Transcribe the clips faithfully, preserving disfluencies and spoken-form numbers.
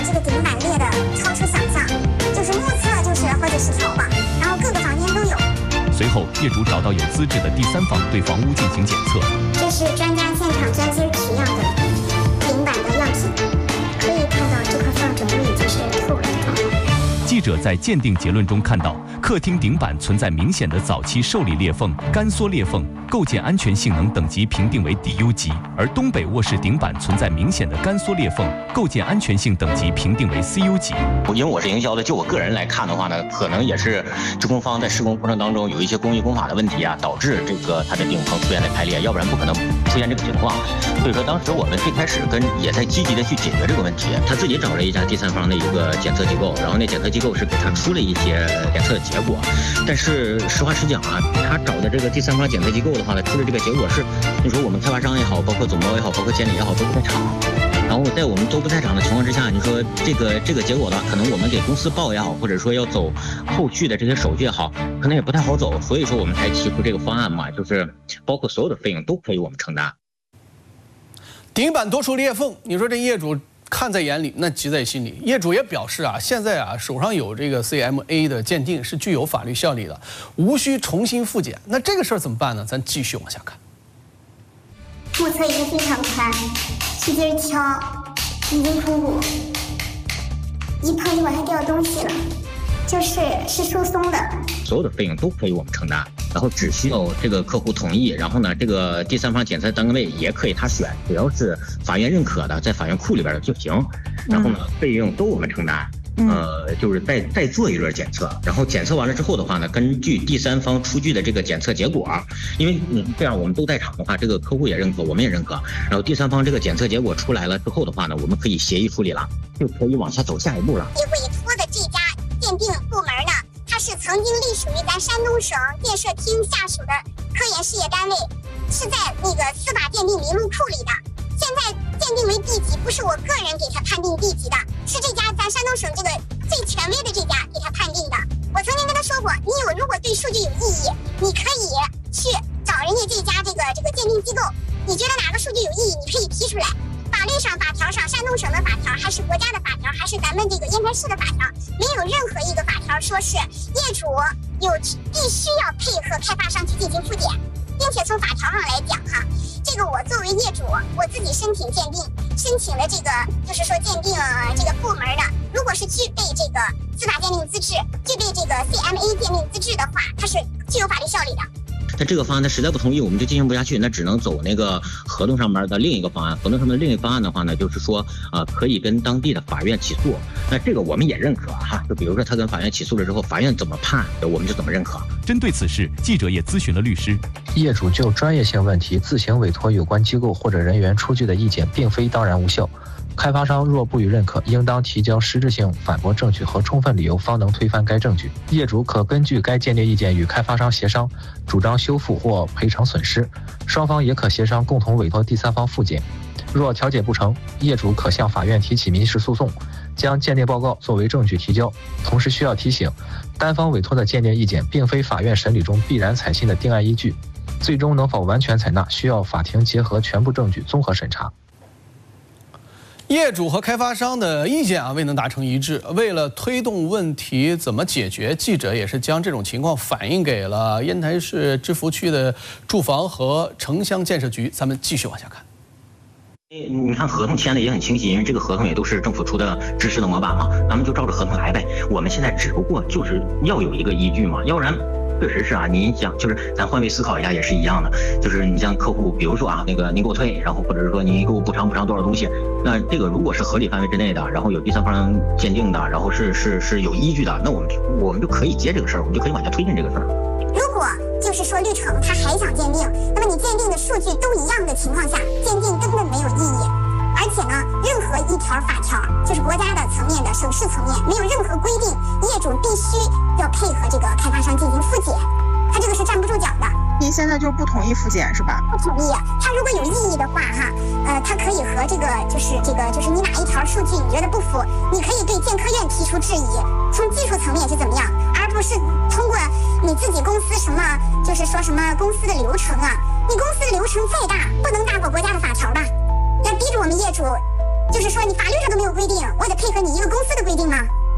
这个顶板裂的超出想象，就是目测就是好几十条吧，然后各个房间都有。 随后，业主找到有资质的第三方对房屋进行检测。 这是专家现场钻芯取样的顶板的样品，可以看到这块缝整个已经是透了的状态。 记者在鉴定结论中看到，客厅顶板存在明显的早期受力裂缝、干缩裂缝，构建安全性能等级评定为 D U 级；而东北卧室顶板存在明显的干缩裂缝，构建安全性等级评定为 C U 级。 因为我是营销的，就我个人来看的话呢，可能也是施工方在施工过程当中有一些工艺工法的问题啊，导致这个它的顶棚出现了开裂，要不然不可能出现这个情况。所以说，当时我们最开始跟也在积极的去解决这个问题。他自己找了一家第三方的一个检测机构，然后那检测机构是给他出了一些检测结果，但是实话实讲啊，他找的这个第三方检测机构的话呢，出的这个结果是，你说我们开发商也好，包括总包也好，包括监理也好，都不在场。然后在我们都不在场的情况之下，你说这个这个结果呢，可能我们给公司报也好，或者说要走后续的这些手续也好，可能也不太好走，所以说我们才提出这个方案嘛，就是包括所有的费用都可以我们承担。 顶板多处裂缝，你说这业主看在眼里，那急在心里。业主也表示啊，现在啊手上有这个 C M A 的鉴定是具有法律效力的，无需重新复检。那这个事儿怎么办呢？咱继续往下看。 目测已经非常宽，使劲敲，已经通过，一碰一会儿还掉东西了，就是是疏松的。 所有的费用都可以我们承担，然后只需要这个客户同意，然后呢，这个第三方检测单位也可以他选，只要是法院认可的，在法院库里边的就行。然后呢，费用都我们承担。呃，就是再再做一轮检测，然后检测完了之后的话呢，根据第三方出具的这个检测结果，因为嗯这样我们都在场的话，这个客户也认可，我们也认可，然后第三方这个检测结果出来了之后的话呢，我们可以协议处理了，就可以往下走下一步了。 委托的这家鉴定部门呢，它是曾经隶属于咱山东省建设厅下属的科研事业单位，是在那个司法鉴定名录库里的。现在鉴定为 D 级，不是我个人给他判定 D 级的，是这家咱山东省这个最权威的这家给他判定的。我曾经跟他说过，你有如果对数据有异议，你可以去找人家这家这个这个鉴定机构，你觉得哪个数据有异议，你可以提出来。法律上、法条上，山东省的法条，还是国家的法条，还是咱们这个烟台市的法条，没有任何一个法条说是业主有必须要配合开发商去进行复检，并且从法条上来讲哈。这个我作为业主，我自己申请鉴定，申请了这个就是说鉴定这个部门的，如果是具备这个司法鉴定资质，具备这个 C M A 鉴定资质的话，它是具有法律效力的。 那这个方案他实在不同意，我们就进行不下去，那只能走那个合同上面的另一个方案。合同上面的另一个方案的话呢，就是说呃可以跟当地的法院起诉。那这个我们也认可哈，就比如说他跟法院起诉了之后，法院怎么判，我们就怎么认可。 针对此事，记者也咨询了律师。 业主就专业性问题自行委托有关机构或者人员出具的意见，并非当然无效。开发商若不予认可，应当提交实质性反驳证据和充分理由，方能推翻该证据。业主可根据该鉴定意见与开发商协商，主张修复或赔偿损失。双方也可协商共同委托第三方复检。若调解不成，业主可向法院提起民事诉讼，将鉴定报告作为证据提交。同时需要提醒，单方委托的鉴定意见并非法院审理中必然采信的定案依据，最终能否完全采纳，需要法庭结合全部证据综合审查。 业主和开发商的意见啊未能达成一致，为了推动问题怎么解决，记者也是将这种情况反映给了烟台市芝罘区的住房和城乡建设局。咱们继续往下看。 你看合同签的也很清晰，因为这个合同也都是政府出的支持的模板嘛，咱们就照着合同来呗。我们现在只不过就是要有一个依据嘛，要不然确实是啊，你想就是咱换位思考一下也是一样的，就是你像客户，比如说啊，那个您给我退，然后或者是说您给我补偿补偿多少东西，那这个如果是合理范围之内的，然后有第三方鉴定的，然后是是是有依据的，那我们我们就可以接这个事儿，我们就可以往下推进这个事儿。 如果就是说绿城他还想鉴定，那么你鉴定的数据都一样的情况下，鉴定根本没有意义。而且呢，任何一条法条，就是国家的层面的、省市层面，没有任何规定业主必须要配合这个开发商进行复检，他这个是站不住脚的。 您现在就是不同意复检是吧？ 不同意。他如果有异议的话，哈，呃，他可以和这个就是这个就是你哪一条数据你觉得不符，你可以对建科院提出质疑，从技术层面是怎么样，而不是通过你自己公司什么就是说什么公司的流程啊，你公司的流程再大，不能大过国家的法条吧？要逼着我们业主，就是说你法律上都没有规定，我得配合你一个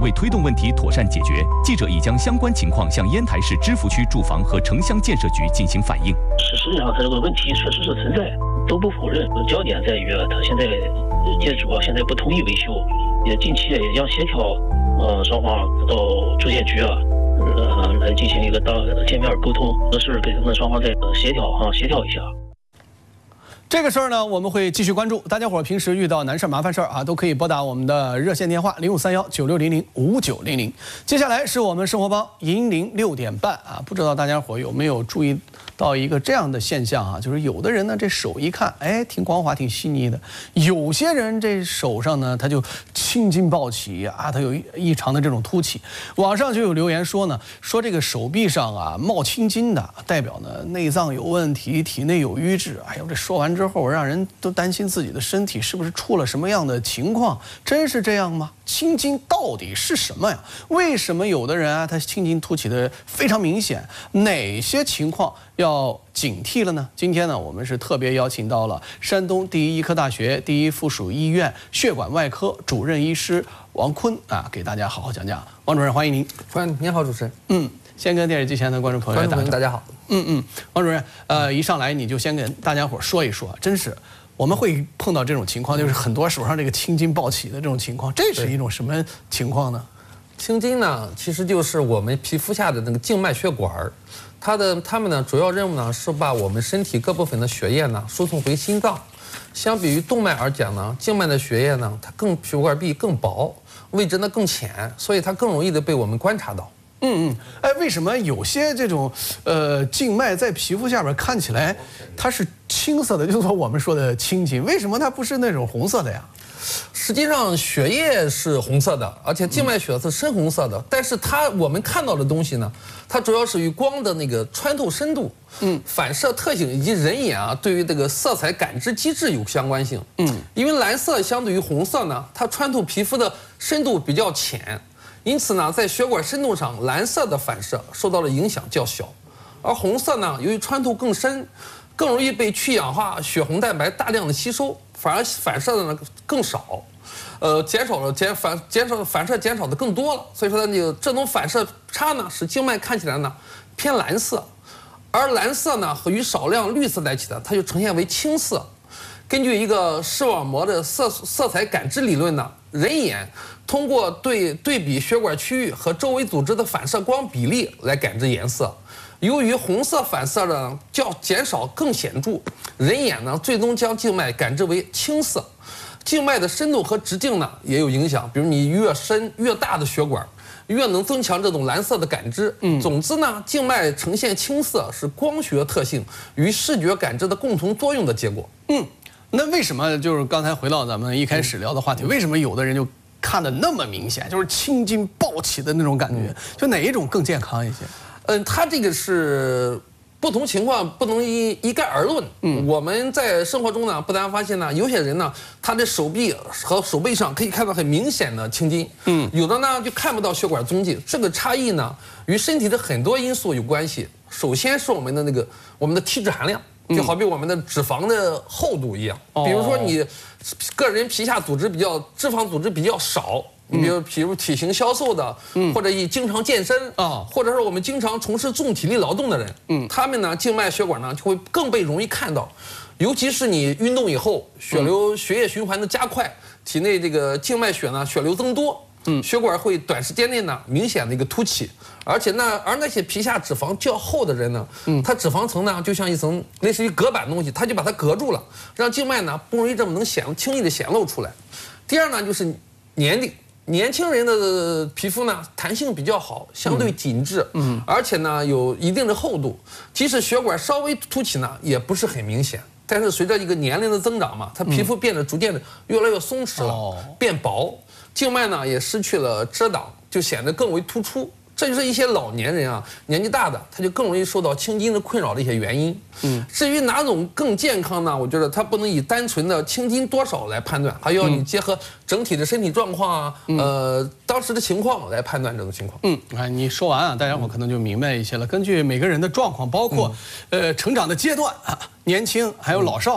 为推动问题妥善解决，记者已将相关情况向烟台市芝罘区住房和城乡建设局进行反映。 实际上，它这个问题确实是存在，都不否认。焦点在于，他现在业主啊，现在不同意维修，也近期也将协调，呃，双方到住建局啊，呃，来进行一个当见面沟通，这事给他们双方再协调啊，协调一下。 这个事儿呢，我们会继续关注。大家伙儿平时遇到难事儿、麻烦事儿啊，都可以拨打我们的热线电话零五三幺九六零零五九零零。接下来是我们生活帮银铃六点半啊，不知道大家伙儿有没有注意到一个这样的现象啊，就是有的人呢，这手一看，哎，挺光滑、挺细腻的；有些人这手上呢，他就青筋暴起啊，他有异常的这种凸起。网上就有留言说呢，说这个手臂上啊冒青筋的，代表呢内脏有问题，体内有瘀滞。哎呦，这说完之后，让人都担心自己的身体是不是出了什么样的情况？真是这样吗？青筋到底是什么呀？为什么有的人啊，他青筋凸起的非常明显？哪些情况要警惕了呢？今天呢，我们是特别邀请到了山东第一医科大学第一附属医院血管外科主任医师王坤啊，给大家好好讲讲。王主任，欢迎您。 欢迎您好，主持人。 嗯，先跟电视机前的观众朋友观众朋友大家好。 嗯嗯，王主任，呃，一上来你就先跟大家伙说一说，真是我们会碰到这种情况，就是很多手上这个青筋暴起的这种情况，这是一种什么情况呢？ 青筋呢，其实就是我们皮肤下的那个静脉血管，它的它们呢主要任务呢是把我们身体各部分的血液呢输送回心脏。相比于动脉而讲呢，静脉的血液呢它更血管壁更薄，位置呢更浅，所以它更容易的被我们观察到。 嗯嗯，哎，为什么有些这种呃静脉在皮肤下边看起来它是青色的，就是说我们说的青筋，为什么它不是那种红色的呀？ 实际上血液是红色的，而且静脉血是深红色的，嗯、但是它我们看到的东西呢，它主要是与光的那个穿透深度、嗯，反射特性以及人眼啊对于这个色彩感知机制有相关性。嗯，因为蓝色相对于红色呢，它穿透皮肤的深度比较浅。因此呢，在血管深度上，蓝色的反射受到了影响较小，而红色呢，由于穿透更深，更容易被去氧化血红蛋白大量的吸收，反而反射的呢更少，呃，减少了减反减少反射减少的更多了。所以说呢，这种反射差呢，使静脉看起来呢偏蓝色，而蓝色呢和与少量绿色在一起的，它就呈现为青色。根据一个视网膜的色色彩感知理论呢，人眼通过对对比血管区域和周围组织的反射光比例来感知颜色。由于红色反射呢较减少更显著，人眼呢最终将静脉感知为青色。静脉的深度和直径呢也有影响，比如你越深越大的血管，越能增强这种蓝色的感知。嗯，总之呢，静脉呈现青色是光学特性与视觉感知的共同作用的结果。 嗯。那为什么就是刚才回到咱们一开始聊的话题，为什么有的人就看得那么明显，就是青筋暴起的那种感觉？就哪一种更健康一些？ 嗯，它这个是不同情况不能一一概而论。嗯，我们在生活中呢，不难发现呢，有些人呢，他的手臂和手背上可以看到很明显的青筋，嗯，有的呢就看不到血管踪迹。这个差异呢，与身体的很多因素有关系。首先是我们的那个我们的体脂含量。就好比我们的脂肪的厚度一样，比如说你个人皮下组织比较脂肪组织比较少，你比如比如体型消瘦的，或者以经常健身啊，或者是我们经常从事重体力劳动的人，嗯，他们呢静脉血管呢就会更被容易看到，尤其是你运动以后，血流血液循环的加快，体内这个静脉血呢血流增多。嗯，血管会短时间内呢明显的一个凸起，而且那而那些皮下脂肪较厚的人呢，嗯，它脂肪层呢就像一层类似于隔板的东西，它就把它隔住了，让静脉呢不容易这么能显轻易的显露出来。第二呢就是年龄，年轻人的皮肤呢弹性比较好，相对紧致，嗯，而且呢有一定的厚度，即使血管稍微凸起呢也不是很明显。但是随着一个年龄的增长嘛，它皮肤变得逐渐的越来越松弛了，哦、变薄。静脉呢也失去了遮挡，就显得更为突出。这就是一些老年人啊，年纪大的，他就更容易受到青筋的困扰的一些原因。嗯，至于哪种更健康呢？我觉得它不能以单纯的青筋多少来判断，还要你结合整体的身体状况啊，嗯、呃，当时的情况来判断这种情况。 嗯，哎，你说完啊，大家伙可能就明白一些了。根据每个人的状况，包括、嗯、呃成长的阶段啊，年轻还有老少。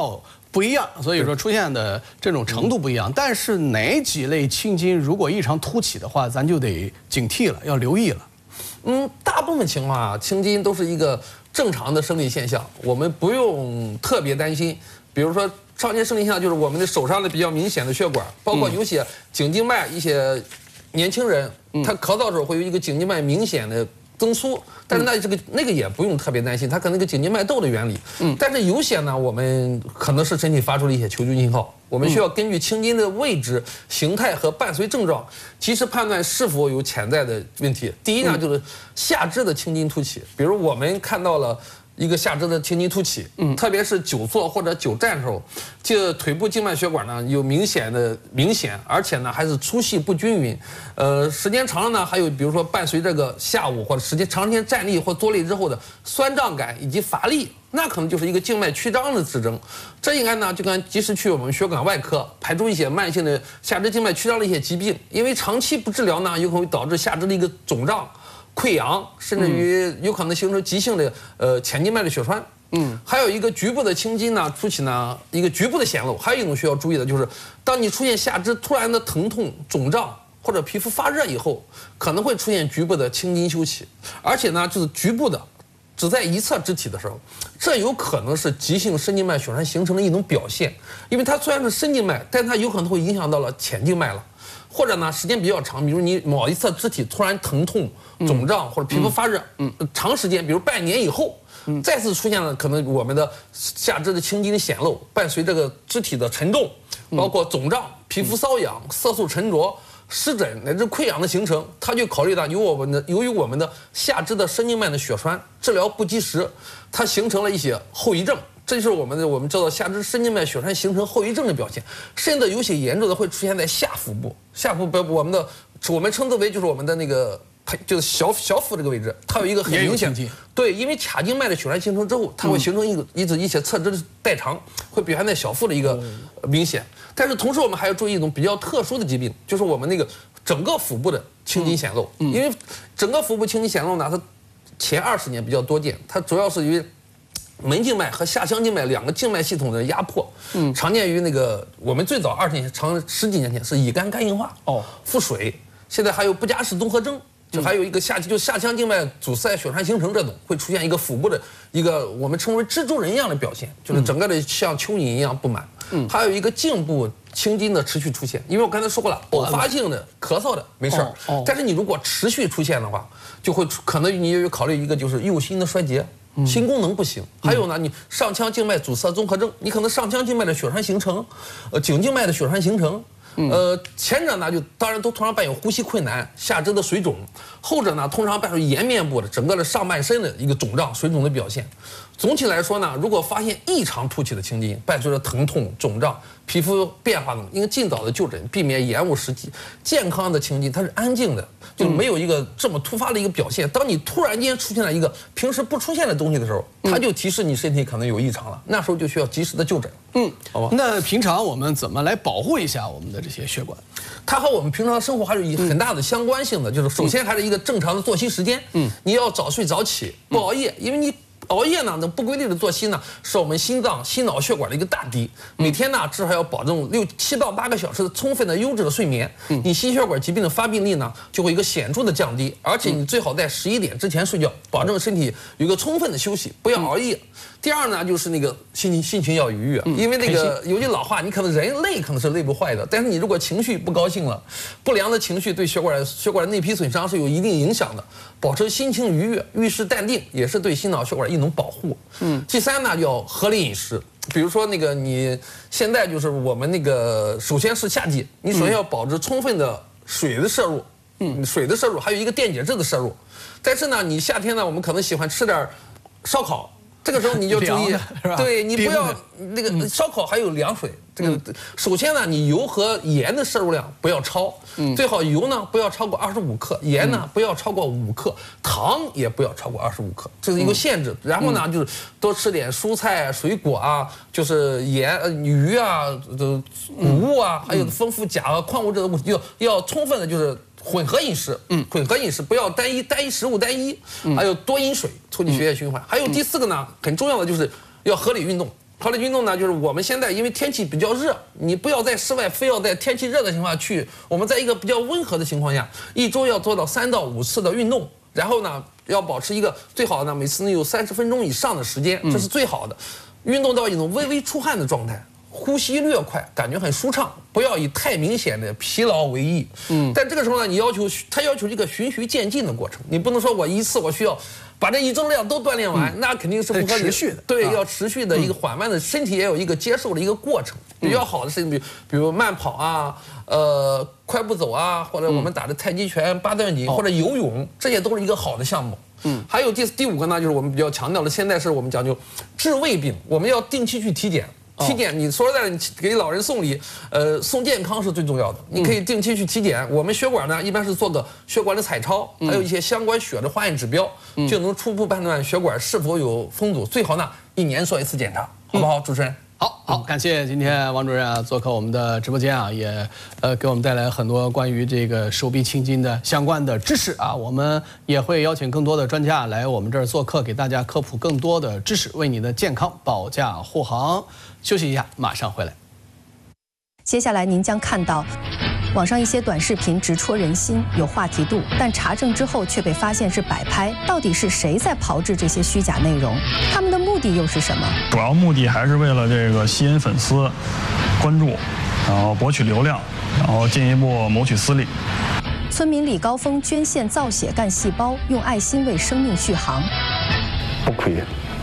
不一样，所以说出现的这种程度不一样。但是哪几类青筋如果异常突起的话，咱就得警惕了，要留意了。 嗯，大部分情况啊，青筋都是一个正常的生理现象，我们不用特别担心。比如说常见生理现象就是我们的手上的比较明显的血管，包括有些颈静脉，一些年轻人他咳嗽的时候会有一个颈静脉明显的增粗，但是那这个那个也不用特别担心，它可能个颈静脉窦的原理。嗯，但是有些呢，我们可能是身体发出了一些求救信号，我们需要根据青筋的位置、形态和伴随症状，及时判断是否有潜在的问题。第一呢，就是下肢的青筋突起，比如我们看到了一个下肢的青筋突起，嗯，特别是久坐或者久站的时候，这腿部静脉血管呢有明显的明显，而且呢还是粗细不均匀，呃，时间长了呢，还有比如说伴随这个下午或者时间长时间站立或坐立之后的酸胀感以及乏力，那可能就是一个静脉曲张的指征。这应该呢就该及时去我们血管外科排除一些慢性的下肢静脉曲张的一些疾病，因为长期不治疗呢，有可能会导致下肢的一个肿胀、溃疡，甚至于有可能形成急性的呃前静脉的血栓。嗯，还有一个局部的青筋呢出起呢一个局部的显露，还有一种需要注意的就是，当你出现下肢突然的疼痛、肿胀或者皮肤发热以后，可能会出现局部的青筋休起，而且呢就是局部的，只在一侧肢体的时候，这有可能是急性深静脉血栓形成的一种表现，因为它虽然是深静脉，但它有可能会影响到了浅静脉了。或者呢，时间比较长，比如你某一侧肢体突然疼痛、肿胀或者皮肤发热，嗯，长时间，比如半年以后，嗯，再次出现了可能我们的下肢的青筋的显露，伴随这个肢体的沉重，包括肿胀、皮肤瘙痒、色素沉着、湿疹乃至溃疡的形成，他就考虑到由我们的由于我们的下肢的深静脉的血栓治疗不及时，它形成了一些后遗症。这就是我们的我们叫做下肢深静脉血栓形成后遗症的表现，甚至有些严重的会出现在下腹部，下腹部我们的我们称之为就是我们的那个就是小小腹这个位置，它有一个很明显，对，因为髂静脉的血栓形成之后，它会形成一个一直一些侧肢的代偿，会表现在小腹的一个明显。但是同时我们还要注意一种比较特殊的疾病，就是我们那个整个腹部的青筋显露，因为整个腹部青筋显露呢，它前二十年比较多见，它主要是因为门静脉和下腔静脉两个静脉系统的压迫，嗯，常见于那个我们最早二十年长十几年前是乙肝肝硬化，哦，腹水，现在还有不加氏综合征，就还有一个下就下腔静脉阻塞血栓形成这种会出现一个腹部的一个我们称为蜘蛛人一样的表现，就是整个的像蚯蚓一样布满，嗯，还有一个颈部青筋的持续出现，因为我刚才说过了，偶发性的咳嗽的没事儿，哦，但是你如果持续出现的话，就会可能你也有考虑一个就是右心的衰竭。心功能不行，还有呢，你上腔静脉阻塞综合征，你可能上腔静脉的血栓形成，呃，颈静脉的血栓形成，呃，前者呢就当然都通常伴有呼吸困难、下肢的水肿，后者呢通常伴有颜面部的整个的上半身的一个肿胀、水肿的表现。总体来说呢，如果发现异常突起的青筋，伴随着疼痛、肿胀、皮肤变化等，应该尽早的就诊，避免延误时机。健康的青筋它是安静的，就没有一个这么突发的一个表现。当你突然间出现了一个平时不出现的东西的时候，它就提示你身体可能有异常了，那时候就需要及时的就诊。 嗯，好吧。那平常我们怎么来保护一下我们的这些血管？ 它和我们平常生活还是有很大的相关性的，就是首先还是一个正常的作息时间，嗯，你要早睡早起，不熬夜，因为你熬夜呢，那不规律的作息呢，是我们心脏、心脑血管的一个大敌。每天呢，至少要保证六七到八个小时的充分的优质的睡眠，你心血管疾病的发病率呢，就会一个显著的降低。而且你最好在十一点之前睡觉，保证身体有一个充分的休息，不要熬夜。第二呢，就是那个心情心情要愉悦，因为那个有句老话，你可能人累可能是累不坏的，但是你如果情绪不高兴了，不良的情绪对血管血管的内皮损伤是有一定影响的。保持心情愉悦、遇事淡定，也是对心脑血管一种保护。嗯，第三呢，要合理饮食。比如说那个你现在就是我们那个，首先是夏季，你首先要保持充分的水的摄入，嗯，水的摄入，还有一个电解质的摄入。但是呢，你夏天呢，我们可能喜欢吃点烧烤。这个时候你就注意，对你不要那个烧烤还有凉水。这个首先呢，你油和盐的摄入量不要超，最好油呢不要超过二十五克，盐呢不要超过五克，糖也不要超过二十五克，这是一个限制。然后呢，就是多吃点蔬菜、水果啊，就是盐、鱼啊、这谷物啊，还有丰富钾和矿物质的物质，要要充分的就是。混合饮食，嗯，混合饮食不要单一单一食物单一，还有多饮水，促进血液循环。还有第四个呢，很重要的就是要合理运动。 跑腿运动呢，就是我们现在因为天气比较热，你不要在室外非要在天气热的情况下去，我们在一个比较温和的情况下，一周要做到三到五次的运动，然后呢，要保持一个最好的呢，每次能有三十分钟以上的时间，这是最好的。运动到一种微微出汗的状态。呼吸略快，感觉很舒畅，不要以太明显的疲劳为宜。嗯，但这个时候呢，你要求它要求一个循序渐进的过程，你不能说我一次我需要把这一周量都锻炼完，嗯、那肯定是不合理。 持续的， 对， 啊、 要持续的一个缓慢的，身体也有一个接受的一个过程。比较好的事情，比如比如慢跑啊，呃，快步走啊，或者我们打的太极拳、八段锦、嗯、或者游泳，这些都是一个好的项目。嗯，还有第第五个呢，就是我们比较强调的，现在是我们讲究治胃病，我们要定期去体检。体检，你说实在的，你给老人送礼，呃，送健康是最重要的。你可以定期去体检。我们血管呢，一般是做个血管的彩超，还有一些相关血的化验指标，就能初步判断血管是否有封堵。最好呢，一年做一次检查，好不好，主持人？ 好好，感谢今天王主任啊做客我们的直播间啊，也呃给我们带来很多关于这个手臂青筋的相关的知识啊。我们也会邀请更多的专家来我们这儿做客，给大家科普更多的知识，为你的健康保驾护航。休息一下，马上回来。 接下来您将看到，网上一些短视频直戳人心，有话题度，但查证之后却被发现是摆拍。到底是谁在炮制这些虚假内容？他们的目的又是什么？ 主要目的还是为了这个吸引粉丝关注，然后博取流量，然后进一步谋取私利。 村民李高峰捐献造血干细胞，用爱心为生命续航。 不亏，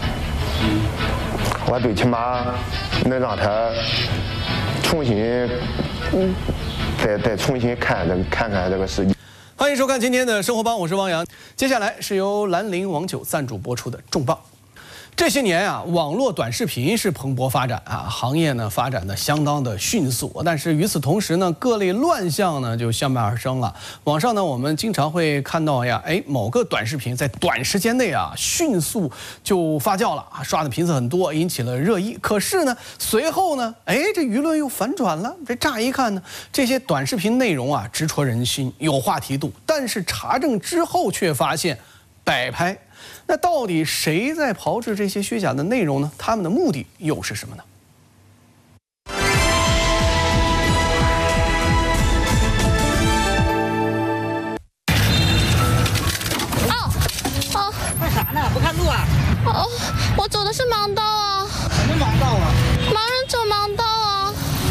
我最起码能让他重新，嗯，再再重新看这个看看这个世界。 欢迎收看今天的生活帮，我是汪洋。接下来是由兰陵王酒赞助播出的重磅。这些年啊，网络短视频是蓬勃发展啊，行业呢发展的相当的迅速。但是与此同时呢，各类乱象呢就相伴而生了。网上呢，我们经常会看到呀，哎，某个短视频在短时间内啊，迅速就发酵了啊，刷的频次很多，引起了热议。可是呢，随后呢，哎，这舆论又反转了。这乍一看呢，这些短视频内容啊，直戳人心，有话题度，但是查证之后却发现摆拍。那到底谁在炮制这些虚假的内容呢？他们的目的又是什么呢？ 哦哦， 干啥呢？不看路啊？ 哦，我走的是盲道啊。 什么盲道啊？ 盲人走盲道啊。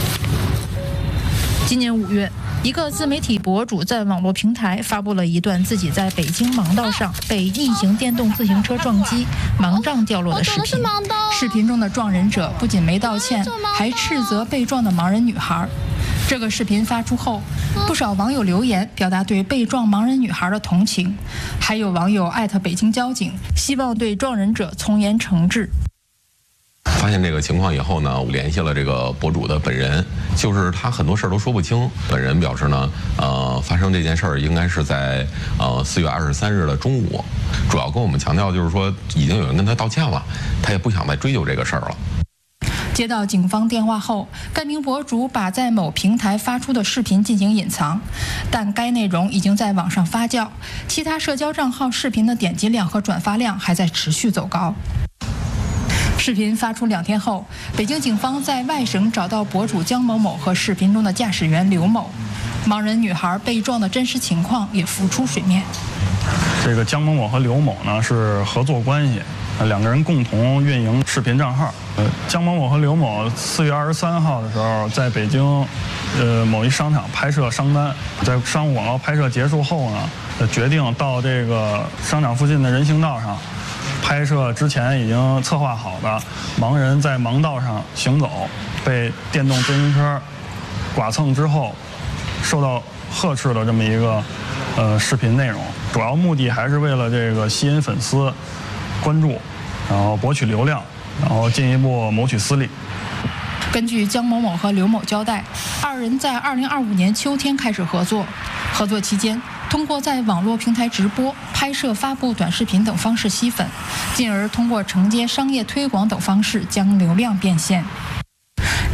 今年五月。一个自媒体博主在网络平台发布了一段自己在北京盲道上被异形电动自行车撞击、盲杖掉落的视频。视频中的撞人者不仅没道歉，还斥责被撞的盲人女孩。这个视频发出后，不少网友留言表达对被撞盲人女孩的同情，还有网友艾特北京交警，希望对撞人者从严惩治。 发现这个情况以后呢，我联系了这个博主的本人，就是他很多事儿都说不清。本人表示呢，呃，发生这件事儿应该是在呃四月二十三日的中午，主要跟我们强调就是说已经有人跟他道歉了，他也不想再追究这个事儿了。 接到警方电话后，该名博主把在某平台发出的视频进行隐藏，但该内容已经在网上发酵，其他社交账号视频的点击量和转发量还在持续走高。视频发出两天后，北京警方在外省找到博主江某某和视频中的驾驶员刘某，盲人女孩被撞的真实情况也浮出水面。 这个江某某和刘某呢是合作关系，两个人共同运营视频账号。呃，江某某和刘某四月二十三号的时候在北京，呃某一商场拍摄商单，在商务广告拍摄结束后呢，呃、决定到这个商场附近的人行道上。拍摄之前已经策划好的盲人在盲道上行走，被电动自行车剐蹭之后，受到呵斥的这么一个呃视频内容，主要目的还是为了这个吸引粉丝关注，然后博取流量，然后进一步谋取私利。 根据江某某和刘某交代，二人在二零二五年秋天开始合作，合作期间。通过在网络平台直播、拍摄、发布短视频等方式吸粉，进而通过承接商业推广等方式将流量变现。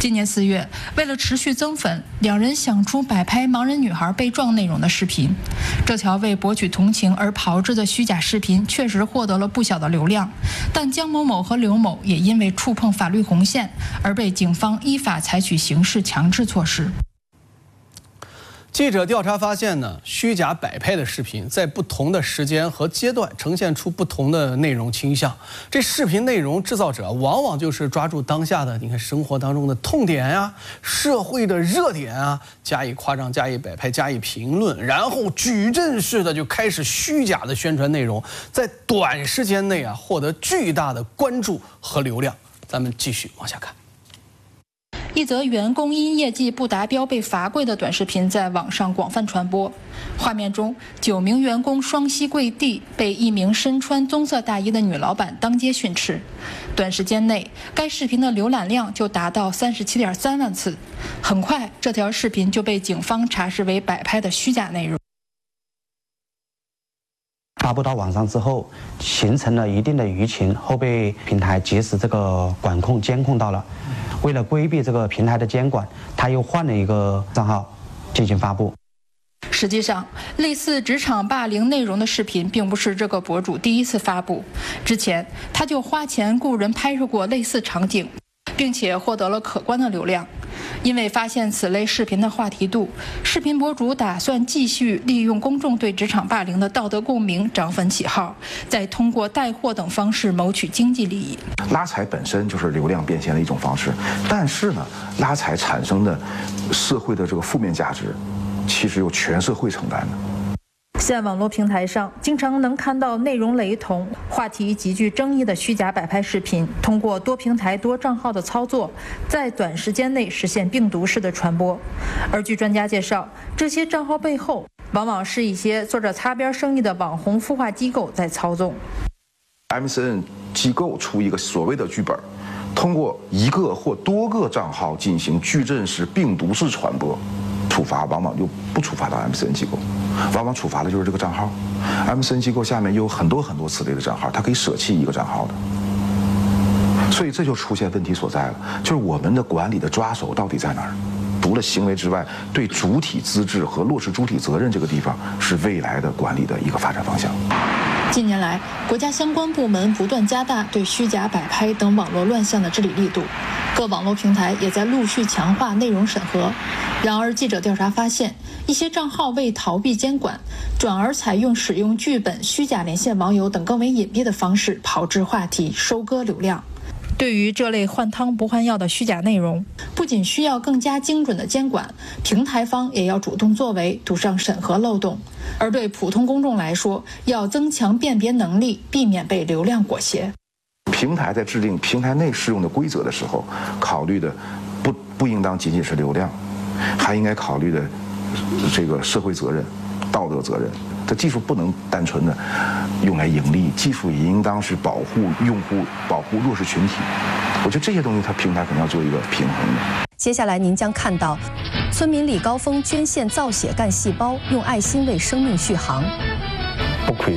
今年四月，为了持续增粉，两人想出摆拍盲人女孩被撞内容的视频。这条为博取同情而炮制的虚假视频确实获得了不小的流量，但姜某某和刘某也因为触碰法律红线而被警方依法采取刑事强制措施。 记者调查发现呢，虚假摆拍的视频在不同的时间和阶段呈现出不同的内容倾向。这视频内容制造者往往就是抓住当下的你看生活当中的痛点呀、啊、社会的热点啊，加以夸张、加以摆拍、加以评论，然后矩阵式的就开始虚假的宣传内容，在短时间内啊获得巨大的关注和流量。咱们继续往下看。 一则员工因业绩不达标被罚跪的短视频在网上广泛传播。画面中，九名员工双膝跪地，被一名身穿棕色大衣的女老板当街训斥。短时间内，该视频的浏览量就达到三十七点三万次。很快，这条视频就被警方查实为摆拍的虚假内容。 发布到网上之后，形成了一定的舆情，后被平台及时这个管控监控到了。为了规避这个平台的监管，他又换了一个账号进行发布。 实际上，类似职场霸凌内容的视频并不是这个博主第一次发布，之前他就花钱雇人拍摄过类似场景，并且获得了可观的流量。因为发现此类视频的话题度，视频博主打算继续利用公众对职场霸凌的道德共鸣涨粉起号，再通过带货等方式谋取经济利益。 拉踩本身就是流量变现的一种方式，但是呢，拉踩产生的社会的这个负面价值，其实由全社会承担的。 在网络平台上，经常能看到内容雷同、话题极具争议的虚假摆拍视频，通过多平台多账号的操作，在短时间内实现病毒式的传播。而据专家介绍，这些账号背后往往是一些做着擦边生意的网红孵化机构在操纵。 M C N 机构出一个所谓的剧本，通过一个或多个账号进行矩阵式、病毒式传播。处罚往往就不处罚到 M C N 机构，往往处罚的就是这个账号。M C N 机构下面有很多很多此类的账号，它可以舍弃一个账号的，所以这就出现问题所在了，就是我们的管理的抓手到底在哪儿？除了行为之外，对主体资质和落实主体责任这个地方是未来的管理的一个发展方向。 近年来，国家相关部门不断加大对虚假摆拍等网络乱象的治理力度，各网络平台也在陆续强化内容审核。然而，记者调查发现，一些账号为逃避监管，转而采用使用剧本、虚假连线网友等更为隐蔽的方式炮制话题、收割流量。对于这类换汤不换药的虚假内容，不仅需要更加精准的监管，平台方也要主动作为，堵上审核漏洞。而对普通公众来说，要增强辨别能力，避免被流量裹挟。 平台在制定平台内适用的规则的时候，考虑的不不应当仅仅是流量，还应该考虑的这个社会责任、道德责任。这技术不能单纯的用来盈利，技术也应当是保护用户、保护弱势群体。我觉得这些东西，它平台肯定要做一个平衡的。 接下来您将看到，村民李高峰捐献造血干细胞，用爱心为生命续航。 不亏，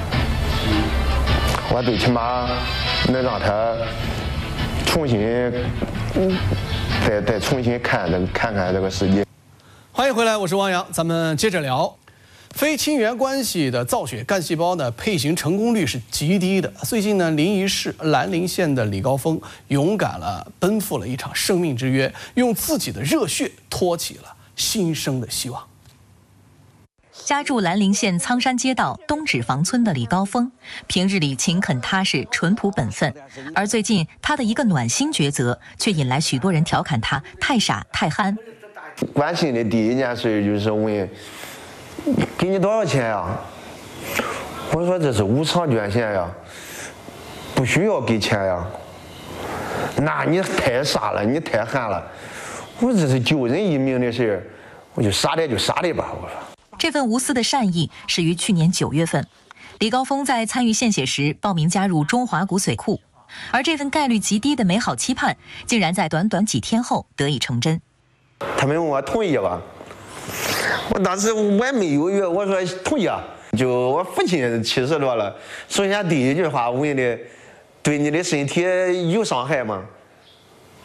我最起码能让他重新，再再重新看这看看这个世界。 欢迎回来，我是汪洋，咱们接着聊。非亲缘关系的造血干细胞呢，配型成功率是极低的。最近呢，临沂市兰陵县的李高峰勇敢了，奔赴了一场生命之约，用自己的热血托起了新生的希望。 家住兰陵县苍山街道东脂房村的李高峰，平日里勤恳踏实、淳朴本分，而最近他的一个暖心抉择，却引来许多人调侃他太傻太憨。 关心的第一件事就是问。给你多少钱呀？我说这是无偿捐献呀，不需要给钱呀。那你太傻了，你太憨了。我说这是救人一命的事，我就傻的就傻的吧。我说这份无私的善意始于去年九月份，李高峰在参与献血时报名加入中华骨髓库，而这份概率极低的美好期盼，竟然在短短几天后得以成真。 他们问我同意吧。我当时我也没犹豫，我说同意啊。就我父亲七十多了，首先第一句话问的，对你的身体有伤害吗？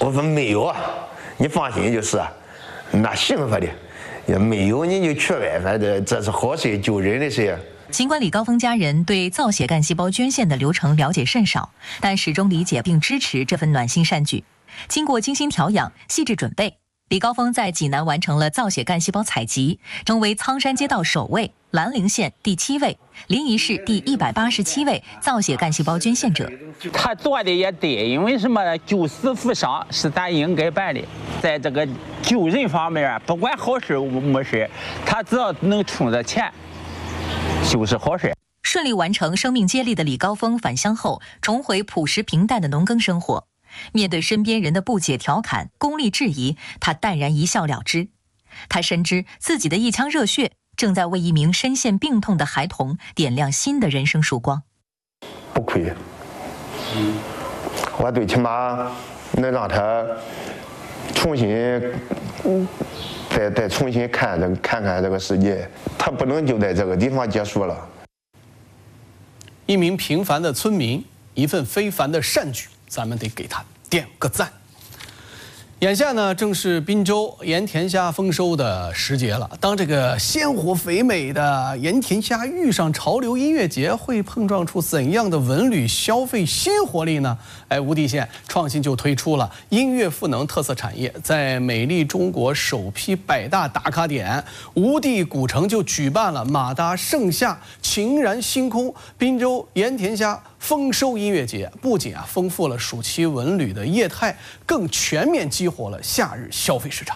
我说没有啊，你放心就是，那幸福的，也没有你就去呗，反正这是好事，救人的事。 尽管李高峰家人对造血干细胞捐献的流程了解甚少，但始终理解并支持这份暖心善举。经过精心调养、细致准备，李高峰在济南完成了造血干细胞采集，成为苍山街道首位、兰陵县第七位、临沂市第一百八十七位造血干细胞捐献者。 他做的也对，因为什么？救死扶伤是咱应该办的。在这个救人方面，不管好事没事，他只要能充着钱，就是好事。 顺利完成生命接力的李高峰返乡后，重回朴实平淡的农耕生活。面对身边人的不解调侃、功利质疑，他淡然一笑了之。他深知自己的一腔热血正在为一名深陷病痛的孩童点亮新的人生曙光。 不亏，嗯，我最起码能让他重新，嗯，再再重新看这个看看这个世界，他不能就在这个地方结束了。 一名平凡的村民，一份非凡的善举。咱们得给他点个赞。眼下呢，正是滨州盐田虾丰收的时节了。当这个鲜活肥美的盐田虾遇上潮流音乐节，会碰撞出怎样的文旅消费新活力呢？哎，无地县创新就推出了音乐赋能特色产业，在美丽中国首批百大打卡点无地古城就举办了马达盛夏晴然星空滨州盐田虾丰收音乐节，不仅啊丰富了暑期文旅的业态，更全面激活了夏日消费市场。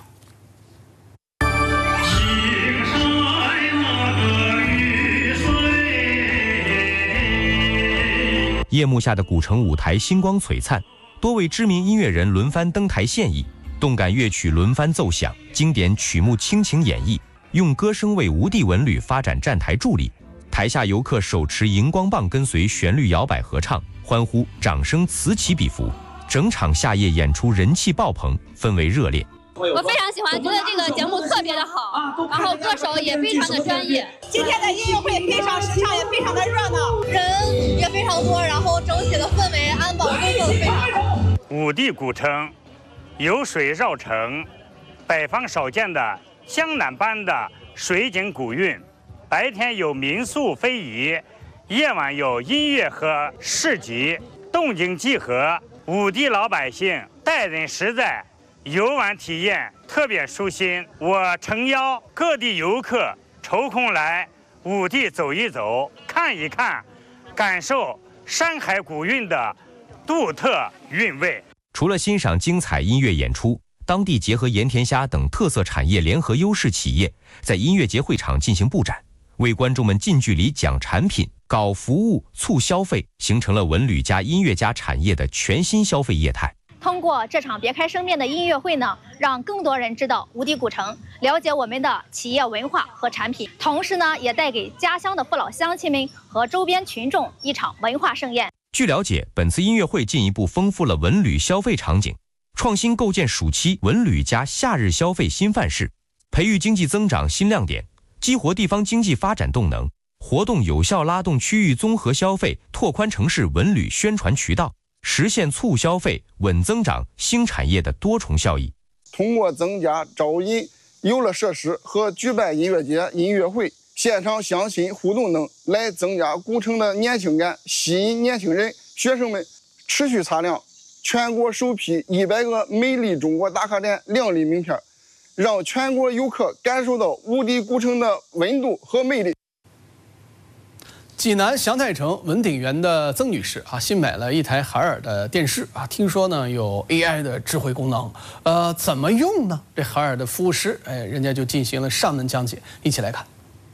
夜幕下的古城舞台星光璀璨，多位知名音乐人轮番登台献艺，动感乐曲轮番奏响，经典曲目倾情演绎，用歌声为无地文旅发展站台助力。台下游客手持荧光棒，跟随旋律摇摆合唱，欢呼掌声此起彼伏，整场夏夜演出人气爆棚，氛围热烈。 我非常喜欢，觉得这个节目特别的好，然后歌手也非常的专业。 今天的音乐会非常时尚，也非常的热闹， 人也非常多，然后整体的氛围安保工作非常好。 五帝古城，有水绕城，北方少见的江南般的水景古韵。白天有民宿非遗，夜晚有音乐和市集，动静集合。五地老百姓待人实在，游玩体验特别舒心。我诚邀各地游客抽空来五地走一走，看一看，感受山海古韵的独特韵味。 除了欣赏精彩音乐演出，当地结合盐田虾等特色产业联合优势企业，在音乐节会场进行布展，为观众们近距离讲产品、搞服务、促消费，形成了文旅加音乐加产业的全新消费业态。 通过这场别开生面的音乐会呢，让更多人知道无地古城，了解我们的企业文化和产品，同时呢，也带给家乡的父老乡亲们和周边群众一场文化盛宴。 据了解，本次音乐会进一步丰富了文旅消费场景，创新构建暑期文旅加夏日消费新范式，培育经济增长新亮点，激活地方经济发展动能，活动有效拉动区域综合消费，拓宽城市文旅宣传渠道，实现促消费、稳增长、新产业的多重效益。 通过增加招引游乐设施和举办音乐节、音乐会、现场相亲互动等，来增加古城的年轻感，吸引年轻人、学生们持续擦亮全国首批一百个美丽中国打卡点亮丽名片，让全国游客感受到无敌古城的温度和魅力。 济南祥泰城文鼎园的曾女士啊，新买了一台海尔的电视啊，听说呢有 A I 的智慧功能，呃，怎么用呢？这海尔的服务师，哎，人家就进行了上门讲解，一起来看。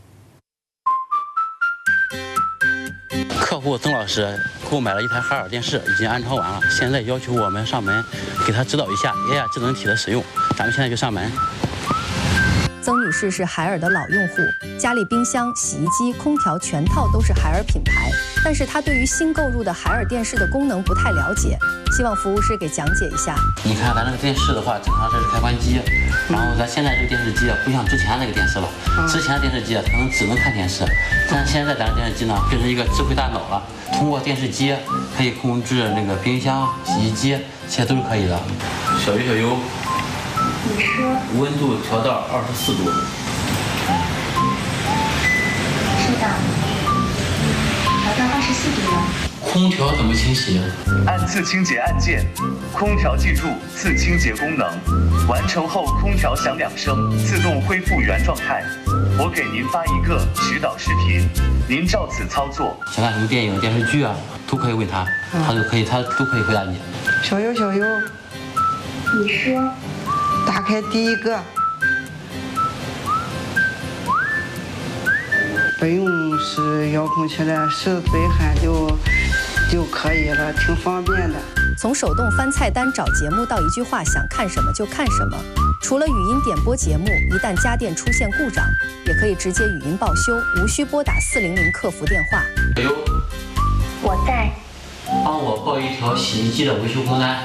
客户曾老师购买了一台海尔电视，已经安装完了，现在要求我们上门给他指导一下 A I 智能体的使用，咱们现在就上门。 曾女士是海尔的老用户，家里冰箱、洗衣机、空调全套都是海尔品牌，但是她对于新购入的海尔电视的功能不太了解，希望服务师给讲解一下。 你看咱这个电视的话，正常这是开关机，然后咱现在这个电视机不像之前那个电视了，之前的电视机可能只能看电视，但现在咱的电视机呢变成一个智慧大脑了，通过电视机可以控制那个冰箱、洗衣机，这些都是可以的。 小油小油， 你说温度调到二十四度。 是的，调到二十四度了。 空调怎么清洗？ 按自清洁按键，空调记住自清洁功能，完成后空调响两声，自动恢复原状态。我给您发一个指导视频，您照此操作。 想看什么电影、电视剧啊，都可以问他，他都可以，他都可以回答你。 小油小油， 你说， 打开第一个，不用使遥控器了，手对hand就就可以了，挺方便的。 从手动翻菜单找节目到一句话想看什么就看什么。除了语音点播节目，一旦家电出现故障，也可以直接语音报修，无需拨打四零零客服电话。 小优， 我在。 帮我报一条洗衣机的维修工单。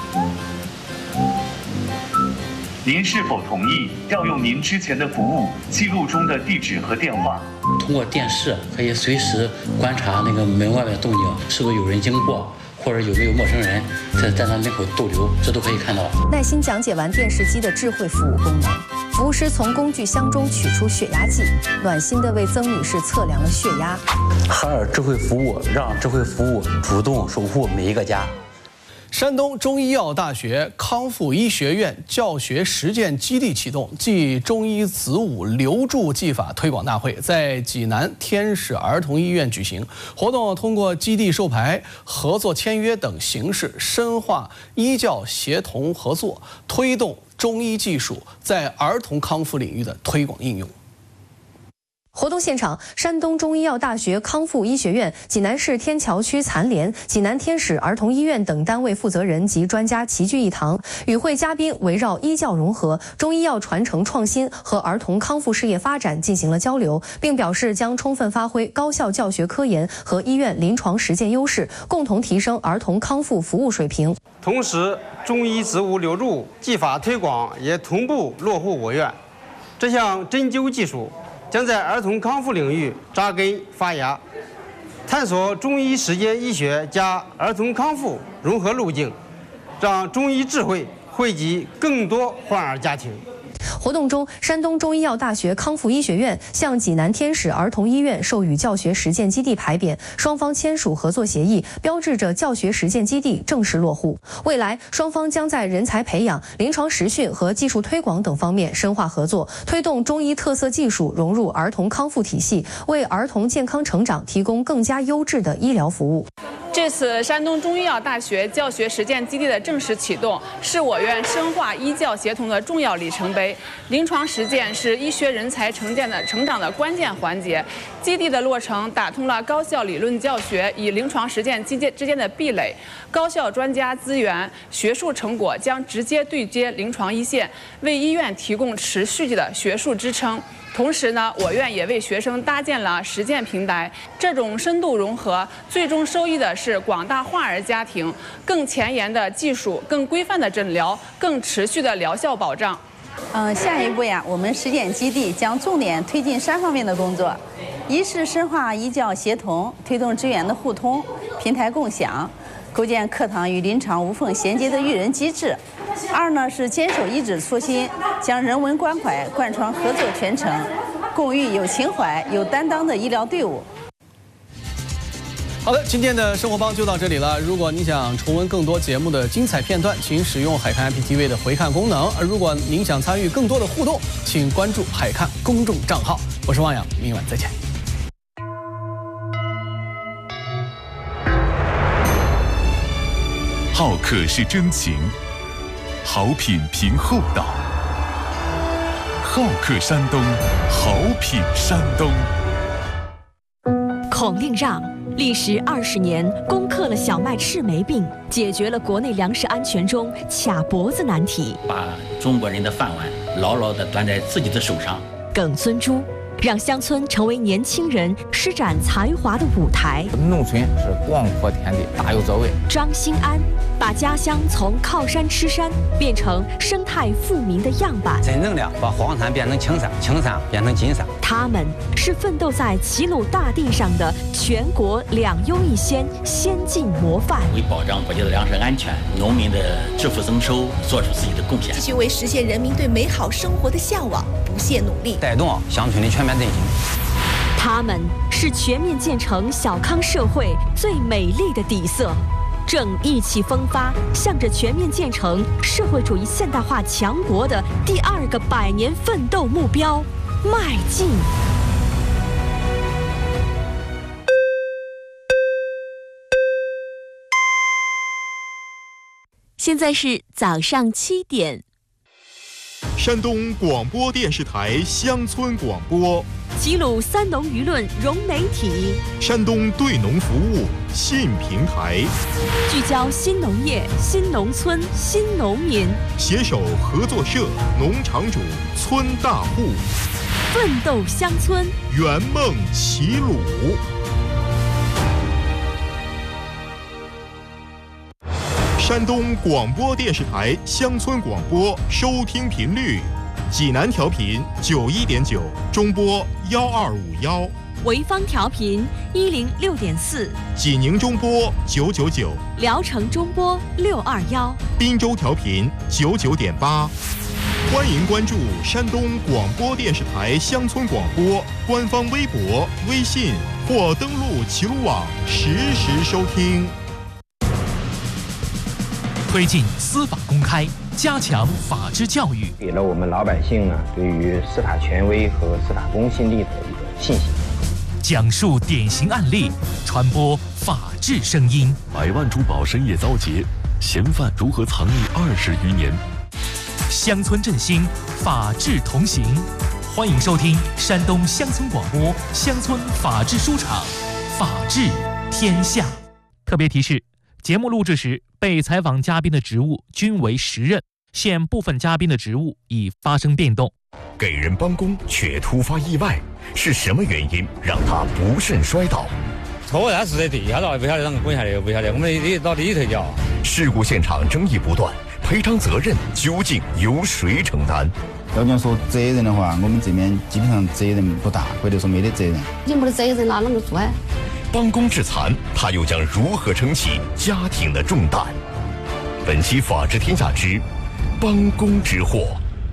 您是否同意调用您之前的服务记录中的地址和电话？ 通过电视可以随时观察那个门外面动静，是不是有人经过，或者有没有陌生人在在他门口逗留，这都可以看到。 耐心讲解完电视机的智慧服务功能，服务师从工具箱中取出血压计，暖心地为曾女士测量了血压。 海尔智慧服务让智慧服务主动守护每一个家。 山东中医药大学康复医学院教学实践基地启动暨中医子午留住技法推广大会在济南天使儿童医院举行。活动通过基地授牌、合作签约等形式，深化医教协同合作，推动中医技术在儿童康复领域的推广应用。 活动现场，山东中医药大学康复医学院、济南市天桥区残联、济南天使儿童医院等单位负责人及专家齐聚一堂，与会嘉宾围绕医教融合、中医药传承创新和儿童康复事业发展进行了交流，并表示将充分发挥高校教学科研和医院临床实践优势，共同提升儿童康复服务水平。 同时，中医子午留住技法推广也同步落户我院，这项针灸技术将在儿童康复领域扎根发芽，探索中医实践医学加儿童康复融合路径，让中医智慧惠及更多患儿家庭。 活动中，山东中医药大学康复医学院向济南天使儿童医院授予教学实践基地牌匾，双方签署合作协议，标志着教学实践基地正式落户。未来，双方将在人才培养、临床实训和技术推广等方面深化合作，推动中医特色技术融入儿童康复体系，为儿童健康成长提供更加优质的医疗服务。 这次山东中医药大学教学实践基地的正式启动，是我院深化医教协同的重要里程碑。临床实践是医学人才成建的成长的关键环节。基地的落成，打通了高校理论教学与临床实践之间之间的壁垒，高校专家资源、学术成果将直接对接临床一线，为医院提供持续的学术支撑。同时呢，我院也为学生搭建了实践平台。这种深度融合，最终受益的是广大患儿家庭，更前沿的技术、更规范的诊疗、更持续的疗效保障。 嗯，下一步呀，我们实践基地将重点推进三方面的工作：一是深化医教协同，推动资源的互通、平台共享，构建课堂与临床无缝衔接的育人机制；二呢是坚守医治初心，将人文关怀贯穿合作全程，共育有情怀、有担当的医疗队伍。 好的，今天的生活帮就到这里了。如果你想重温更多节目的精彩片段，请使用海看 I P T V 的回看功能。而如果您想参与更多的互动，请关注海看公众账号。我是汪洋，明晚再见。 好客是真情，好品凭厚道。好客山东，好品山东。 孔令让历时二十年，攻克了小麦赤霉病，解决了国内粮食安全中卡脖子难题， 把中国人的饭碗牢牢地端在自己的手上。 耿尊珠让乡村成为年轻人施展才华的舞台。 农村是广阔天田地，大有作为。 张新安把家乡从靠山吃山变成生态富民的样板， 真正的把黄山变成青山，青山变成金山。 他们是奋斗在齐鲁大地上的全国两优一先先进模范， 为保障国家的粮食安全、农民的致富增收做出自己的贡献， 继续为实现人民对美好生活的向往不懈努力， 带动乡村的全面振兴。 他们是全面建成小康社会最美丽的底色，正意气风发，向着全面建成社会主义现代化强国的第二个百年奋斗目标迈进。 现在是早上七点。 山东广播电视台乡村广播， 齐鲁三农舆论融媒体， 山东对农服务信平台， 聚焦新农业、新农村、新农民， 携手合作社、农场主、村大户， 奋斗乡村， 圆梦齐鲁。山东广播电视台乡村广播收听频率：济南调频九一点九，中波幺二五幺； 潍坊调频一零六点四， 济宁中波九九九， 聊城中波六二幺， 滨州调频九九点八。欢迎关注山东广播电视台乡村广播官方微博、微信或登录齐鲁网实时收听。 推进司法公开，加强法治教育， 给了我们老百姓呢对于司法权威和司法公信力的一个信心。 讲述典型案例，传播法治声音。 百万珠宝深夜遭劫，嫌犯如何藏匿二十余年？ 乡村振兴，法治同行。欢迎收听山东乡村广播乡村法治书场，法治天下。特别提示：节目录制时，被采访嘉宾的职务均为实任，现部分嘉宾的职务已发生变动。 给人帮工却突发意外，是什么原因让他不慎摔倒？ 错他是在地下了，不晓得啷个滚下来，不晓得，我们得到里头叫。 事故现场争议不断，赔偿责任究竟由谁承担？ 要讲说责任的话，我们这边基本上责任不大，或者说没得责任。 你没得责任拿啷个做啊？ 帮工致残，他又将如何撑起家庭的重担？本期《法治天下》之帮工之祸，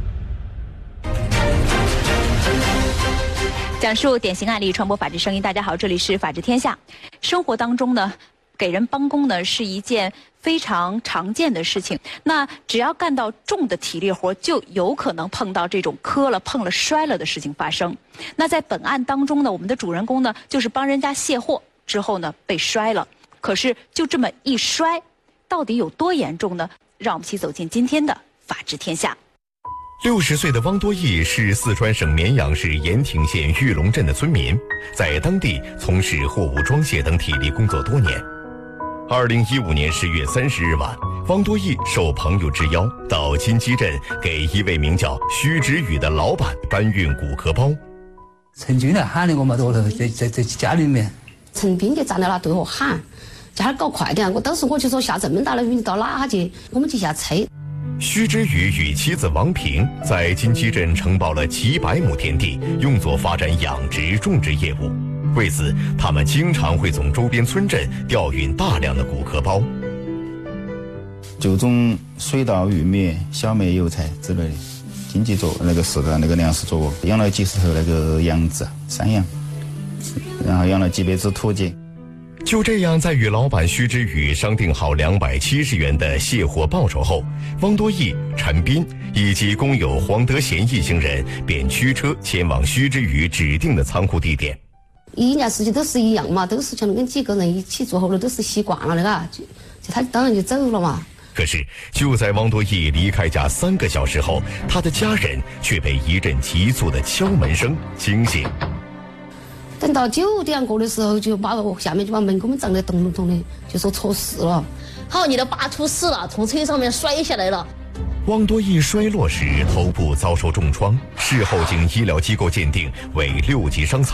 讲述典型案例，传播法治声音。大家好，这里是《法治天下》。生活当中呢，给人帮工呢是一件非常常见的事情。那只要干到重的体力活，就有可能碰到这种磕了、碰了、摔了的事情发生。那在本案当中呢，我们的主人公呢就是帮人家卸货之后呢被摔了。可是就这么一摔，到底有多严重呢？让我们一起走进今天的《法治天下》。 六十岁的汪多义是四川省绵阳市盐亭县玉龙镇的村民，在当地从事货物装卸等体力工作多年。二零一五年十月三十日晚，汪多义受朋友之邀到金鸡镇给一位名叫徐志宇的老板搬运骨壳包。 陈军来喊的我嘛多了，在在在家里面。 陈斌就站在那对我喊，叫他搞快点。我当时我就说下这么大的雨，你到哪去？我们就下催。 徐之宇与妻子王平在金鸡镇承包了几百亩田地，用作发展养殖种植业务。为此，他们经常会从周边村镇调运大量的骨壳包， 就种水稻、玉米、小麦、油菜之类的经济作那个是的那个粮食作物，养了几十头那个羊子、山羊，然后养了几百只土鸡。 就这样，在与老板徐之宇商定好两百七十元的卸货报酬后，汪多义、陈斌以及工友黄德贤一行人便驱车前往徐之宇指定的仓库地点。 一件事情都是一样嘛，都是像跟几个人一起做，后来都是习惯了的嘎，就就他当然就走了嘛。 可是就在汪多义离开家三个小时后，他的家人却被一阵急促的敲门声惊醒。 等到九点过的时候，就把下面就把门给我们撞得咚咚咚的，就说出事了。好，你的爸出事了，从车上面摔下来了。 汪多义摔落时头部遭受重创，事后经医疗机构鉴定为六级伤残。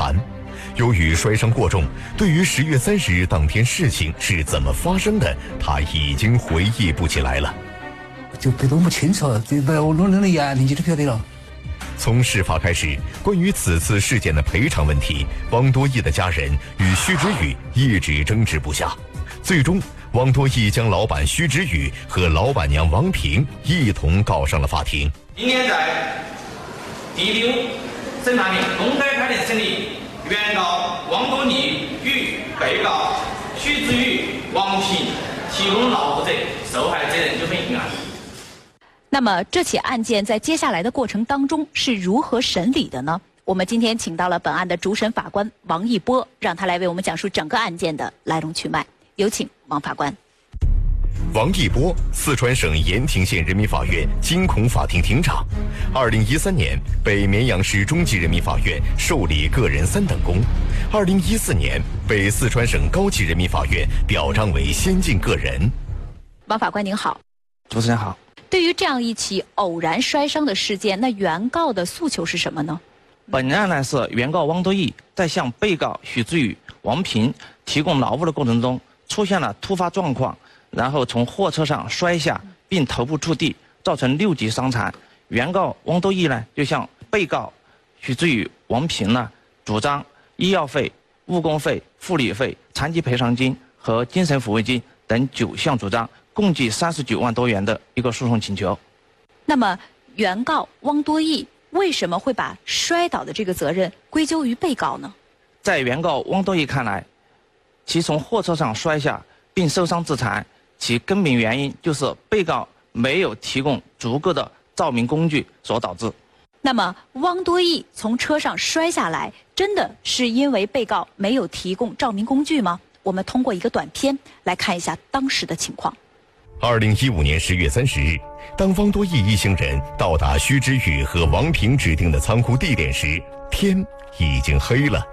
由于摔伤过重，对于十月三十日当天事情是怎么发生的，他已经回忆不起来了。 就别都不清楚，这不我弄弄的眼睛就晓得了。 从事发开始，关于此次事件的赔偿问题，汪多义的家人与徐之宇一直争执不下。最终，汪多义将老板徐之宇和老板娘王平一同告上了法庭。 今天在第六审判庭公开开庭审理原告汪多义与被告徐之宇、王平提供劳务者受害责任纠纷一案。 那么这起案件在接下来的过程当中是如何审理的呢？我们今天请到了本案的主审法官王一波，让他来为我们讲述整个案件的来龙去脉。有请王法官。 王一波，四川省盐亭县人民法院金孔法庭庭长，二零一三年被绵阳市中级人民法院受理个人三等功，二零一四年被四川省高级人民法院表彰为先进个人。 王法官您好。 主持人好。 对于这样一起偶然摔伤的事件，那原告的诉求是什么呢？ 本案呢是原告汪多义在向被告许志宇、王平提供劳务的过程中出现了突发状况，然后从货车上摔下，并头部触地，造成六级伤残。原告汪多义呢就向被告许志宇、王平呢主张医药费、误工费、护理费、残疾赔偿金和精神抚慰金等九项主张，共计三十九万多元的一个诉讼请求。 那么，原告汪多义为什么会把摔倒的这个责任归咎于被告呢？ 在原告汪多义看来，其从货车上摔下并受伤致残，其根本原因就是被告没有提供足够的照明工具所导致。 那么，汪多义从车上摔下来，真的是因为被告没有提供照明工具吗？我们通过一个短片来看一下当时的情况。 二零一五年十月三十日，当汪多义一行人到达徐之宇和王平指定的仓库地点时，天已经黑了。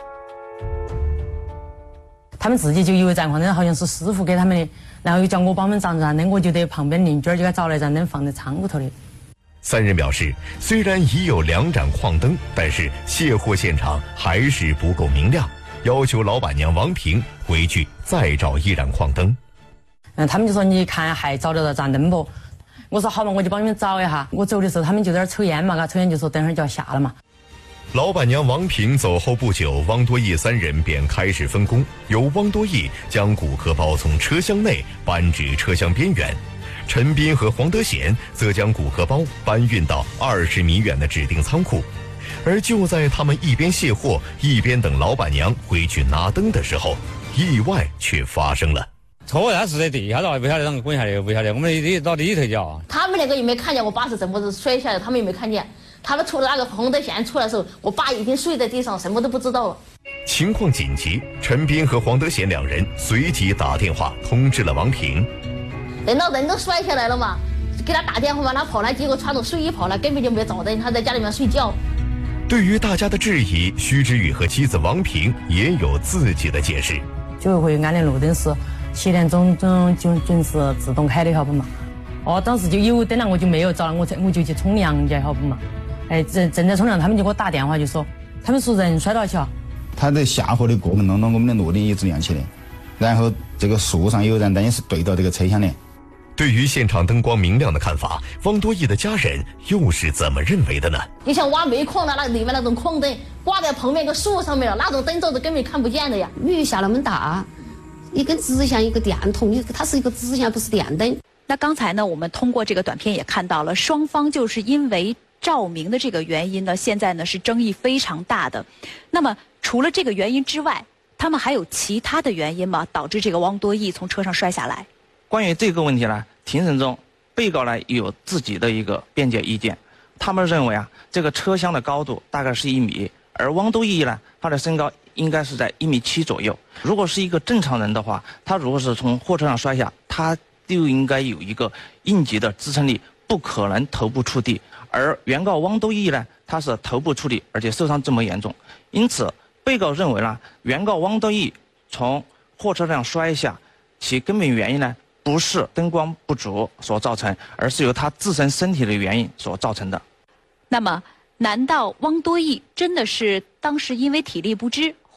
他们自己就以为暂况灯好像是师傅给他们的，然后又叫我帮忙找盏灯，我就得旁边邻居就给找来盏灯放在仓库头的。 三人表示，虽然已有两盏矿灯，但是卸货现场还是不够明亮，要求老板娘王平回去再找一盏矿灯。 嗯，他们就说你看还找得到盏灯不？我说好嘛，我就帮你们找一下。我走的时候，他们就在那儿抽烟嘛，抽烟就说等会儿就要下了嘛。 老板娘王平走后不久，汪多义三人便开始分工，由汪多义将骨壳包从车厢内搬至车厢边缘，陈斌和黄德贤则将骨壳包搬运到二十米远的指定仓库。而就在他们一边卸货一边等老板娘回去拿灯的时候，意外却发生了。 车他是在地下的，不晓得啷个滚下来，不晓得。我们里到里头叫。 他们那个也没看见我爸是怎么子摔下来，他们也没看见。他们出了那个红灯线出来的时候，我爸已经睡在地上，什么都不知道了。 情况紧急，陈斌和黄德贤两人随即打电话通知了王平。 等到人都摔下来了嘛，给他打电话嘛，他跑来，结果穿着睡衣跑来，根本就没找灯，他在家里面睡觉。 对于大家的质疑，徐之宇和妻子王平也有自己的解释。 居委会安的路灯是七点钟钟就准时自动开的，晓得嘛？哦，当时就有灯了，我就没有找了，我我就去冲凉去，晓得嘛？哎，正正在冲凉，他们就给我打电话，就说他们说人摔倒去了。 他在下货的过程当中，我们的路灯一直亮起来，然后这个树上有盏灯也是对到这个车厢的。 对于现场灯光明亮的看法，汪多义的家人又是怎么认为的呢？ 你像挖煤矿的那里面那种矿灯挂在旁边个树上面了，那种灯罩子根本看不见的呀。 雨下那么大，一根直线一个电筒，它是一个直线，不是电灯。 那刚才呢，我们通过这个短片也看到了，双方就是因为照明的这个原因呢，现在呢是争议非常大的。那么除了这个原因之外，他们还有其他的原因吗？导致这个汪多义从车上摔下来？ 关于这个问题呢，庭审中被告呢有自己的一个辩解意见，他们认为啊，这个车厢的高度大概是一米，而汪多义呢，他的身高应该是在一米七左右。如果是一个正常人的话，他如果是从货车上摔下，他就应该有一个应急的支撑力，不可能头部触地。而原告汪多义呢，他是头部触地，而且受伤这么严重，因此被告认为呢，原告汪多义从货车上摔下，其根本原因呢，不是灯光不足所造成，而是由他自身身体的原因所造成的。 那么，难道汪多义真的是当时因为体力不支，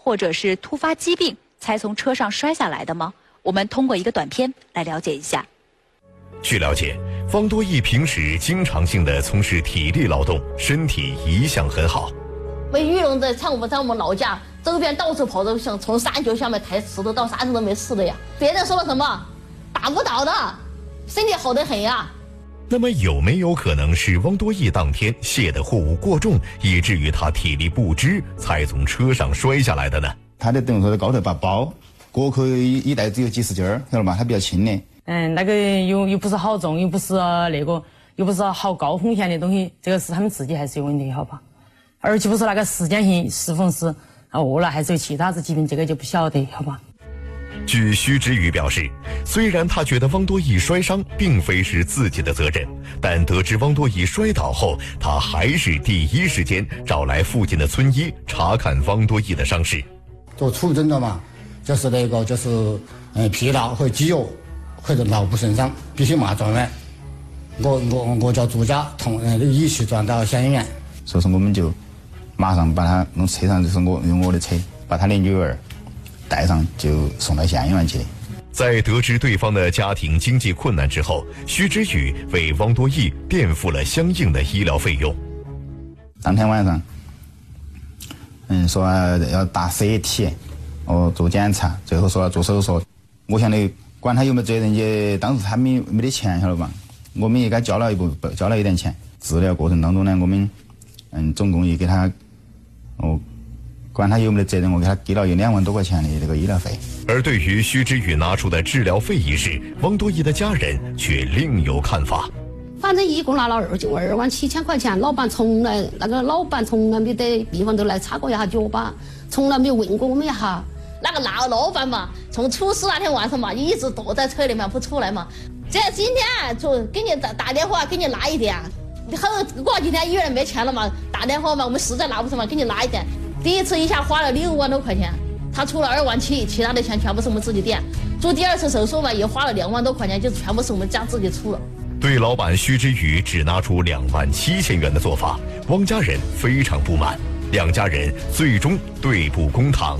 或者是突发疾病才从车上摔下来的吗？我们通过一个短片来了解一下。 据了解，汪多义平时经常性的从事体力劳动，身体一向很好。 为玉龙在像我们在我们老家周边到处跑着，像从山脚下面抬石头到山上都没事的呀。别人说了什么，打不倒的，身体好得很呀。 那么有没有可能是汪多义当天卸的货物过重，以至于他体力不支，才从车上摔下来的呢？ 他的等于说在高头把包裹口一一袋只有几十斤儿，晓得吗？他比较轻的。 嗯，那个又又不是好重，又不是那个，又不是好高风险的东西，这个是他们自己还是有问题，好吧？而且不是那个时间性是否是饿了，还是有其他的疾病，这个就不晓得，好吧？ 据徐之宇表示，虽然他觉得汪多义摔伤并非是自己的责任，但得知汪多义摔倒后，他还是第一时间找来附近的村医查看汪多义的伤势。 做初诊的嘛，就是那个就是嗯疲劳和肌肉或者脑部损伤，必须马上转院。我我我叫朱家同嗯一起转到县医院。 所以说我们就马上把他弄车上，就是我用我的车把他的女儿带上，就送到县医院去。 在得知对方的家庭经济困难之后，徐之宇为汪多义垫付了相应的医疗费用。 当天晚上，嗯，说要打 C T， 哦，做检查，最后说要做手术。我想的，管他有没有责任，也当时他们没得钱，晓得吧？我们也给他交了一部，交了一点钱。治疗过程当中呢，我们嗯，总共也给他，哦。管他有没有责任，我给他给了有两万多块钱的这个医疗费。 而对于徐之宇拿出的治疗费一事，汪多义的家人却另有看法。 反正一共拿了二就二万七千块钱，老板从来那个老板从来没得地方都来擦过一下脚吧，从来没有问过我们一下。那个老老板嘛，从出事那天晚上嘛，一直躲在车里面不出来嘛。这今天就给你打打电话，给你拿一点。后过几天医院没钱了嘛，打电话嘛，我们实在拿不出嘛，给你拿一点。第一次一下花了六万多块钱，他出了二万七，其他的钱全部是我们自己垫。做第二次手术嘛，也花了两万多块钱，就全部是我们家自己出了。 对老板徐之宇只拿出两万七千元的做法，汪家人非常不满，两家人最终对簿公堂。